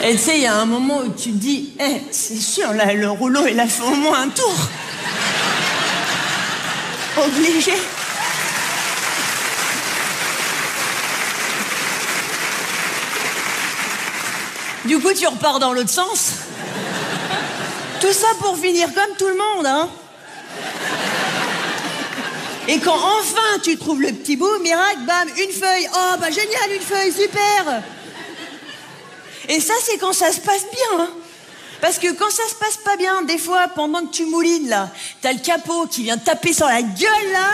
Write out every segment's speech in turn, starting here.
Et tu sais, il y a un moment où tu te dis, c'est sûr, là, le rouleau, il a fait au moins un tour. Obligé. Du coup, tu repars dans l'autre sens. Tout ça pour finir comme tout le monde, hein. Et quand enfin tu trouves le petit bout, miracle, bam, une feuille. Oh, bah génial, une feuille, super. Et ça, c'est quand ça se passe bien, hein. Parce que quand ça se passe pas bien, des fois, pendant que tu moulines, là, t'as le capot qui vient taper sur la gueule, là.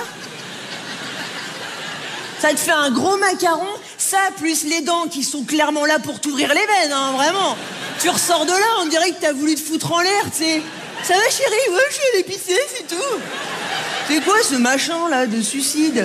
Ça te fait un gros macaron. Ça, plus les dents qui sont clairement là pour t'ouvrir les veines, hein, vraiment. Tu ressors de là, on dirait que t'as voulu te foutre en l'air, tu sais. Ça va, chérie? Ouais, je suis allée pisser, c'est tout. C'est quoi ce machin, là, de suicide?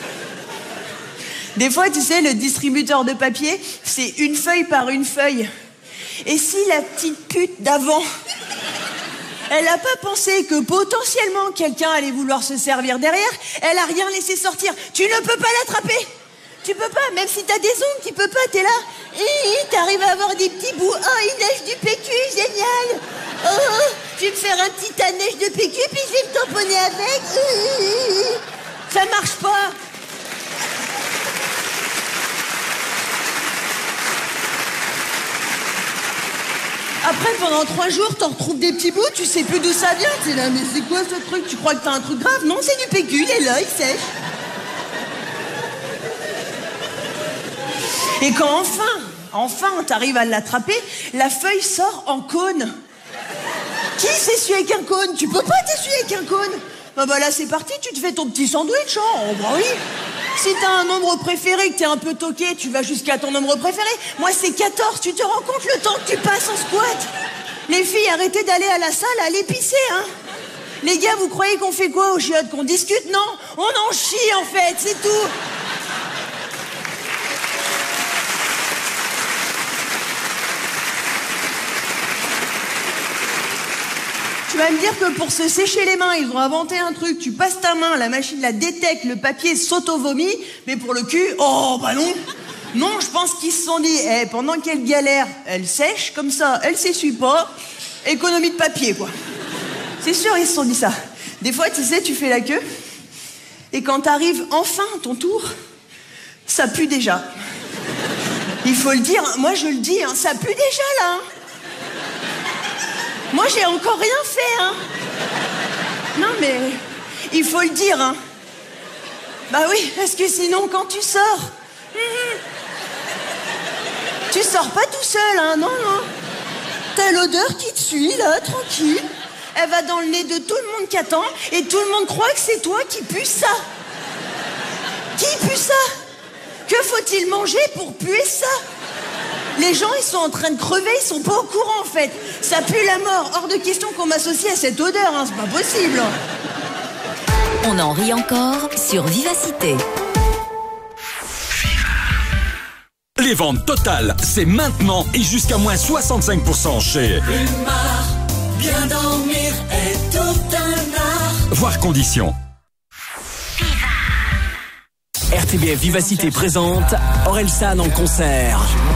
Des fois, tu sais, le distributeur de papier, c'est une feuille par une feuille. Et si la petite pute d'avant, elle a pas pensé que potentiellement quelqu'un allait vouloir se servir derrière, elle a rien laissé sortir. Tu ne peux pas l'attraper. Tu peux pas, même si t'as des ongles, tu peux pas, t'es là. T'arrives à avoir des petits bouts. Oh, il neige du PQ, génial. Oh, je vais me faire un petit tas de neige de PQ, puis je vais me tamponner avec. Ça marche pas. Après, pendant 3 jours, t'en retrouves des petits bouts, tu sais plus d'où ça vient. T'es là, mais c'est quoi ce truc? Tu crois que t'as un truc grave? Non, c'est du PQ, il est là, il sèche. Et quand enfin, t'arrives à l'attraper, la feuille sort en cône. Qui s'essuie avec un cône? Tu peux pas t'essuyer avec un cône. Bah là, c'est parti, tu te fais ton petit sandwich, hein. Oh, bah oui. Si t'as un nombre préféré, que t'es un peu toqué, tu vas jusqu'à ton nombre préféré. Moi, c'est 14, tu te rends compte le temps que tu passes en squat? Les filles, arrêtez d'aller à la salle, allez pisser, hein. Les gars, vous croyez qu'on fait quoi aux chiottes? Qu'on discute? Non, on en chie, en fait, c'est tout. Tu vas me dire que pour se sécher les mains, ils ont inventé un truc. Tu passes ta main, la machine la détecte, le papier s'auto-vomit, mais pour le cul, oh bah non. Non, je pense qu'ils se sont dit, pendant qu'elle galère, elle sèche, comme ça, elle s'essuie pas, économie de papier, quoi. C'est sûr, ils se sont dit ça. Des fois, tu sais, tu fais la queue, et quand t'arrives enfin à ton tour, ça pue déjà. Il faut le dire, moi je le dis, hein, ça pue déjà là. Moi, j'ai encore rien fait, hein. Non, mais il faut le dire, hein. Bah oui, parce que sinon, quand tu sors, tu sors pas tout seul, hein, non. T'as l'odeur qui te suit, là, tranquille. Elle va dans le nez de tout le monde qui attend, et tout le monde croit que c'est toi qui pue ça. Qui pue ça? Que faut-il manger pour puer ça? Les gens, ils sont en train de crever, ils sont pas au courant, en fait. Ça pue la mort. Hors de question qu'on m'associe à cette odeur, hein. C'est pas possible. On en rit encore sur Vivacité. Les ventes totales, c'est maintenant et jusqu'à moins 65% chez Rumar, bien dormir est tout un art. Voir conditions. RTBF Vivacité présente Orelsan en concert.